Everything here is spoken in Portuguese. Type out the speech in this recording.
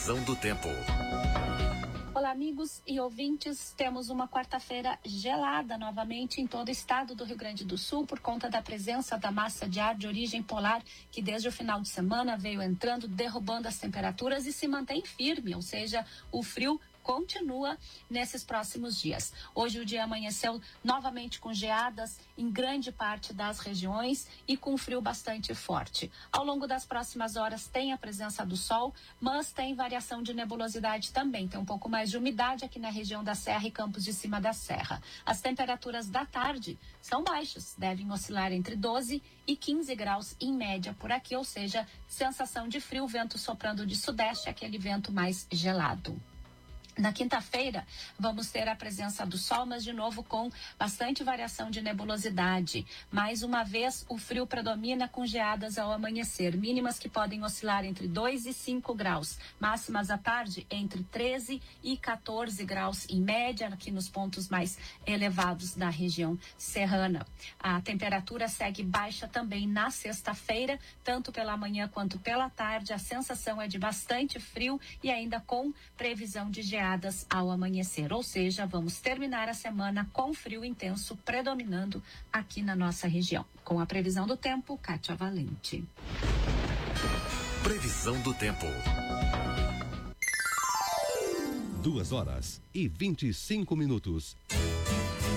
Previsão do tempo. Olá, amigos e ouvintes. Temos uma quarta-feira gelada novamente em todo o estado do Rio Grande do Sul por conta da presença da massa de ar de origem polar que desde o final de semana veio entrando, derrubando as temperaturas e se mantém firme, ou seja, o frio continua nesses próximos dias. Hoje o dia amanheceu novamente com geadas em grande parte das regiões e com frio bastante forte. Ao longo das próximas horas tem a presença do sol, mas tem variação de nebulosidade também. Tem um pouco mais de umidade aqui na região da Serra e Campos de Cima da Serra. As temperaturas da tarde são baixas, devem oscilar entre 12 e 15 graus em média por aqui, ou seja, sensação de frio, vento soprando de sudeste, aquele vento mais gelado. Na quinta-feira, vamos ter a presença do sol, mas de novo com bastante variação de nebulosidade. Mais uma vez, o frio predomina com geadas ao amanhecer, mínimas que podem oscilar entre 2 e 5 graus, máximas à tarde entre 13 e 14 graus em média, aqui nos pontos mais elevados da região serrana. A temperatura segue baixa também na sexta-feira, tanto pela manhã quanto pela tarde. A sensação é de bastante frio e ainda com previsão de geadas ao amanhecer, ou seja, vamos terminar a semana com frio intenso predominando aqui na nossa região. Com a previsão do tempo, Kátia Valente. Previsão do tempo. 2 horas e 25 minutos.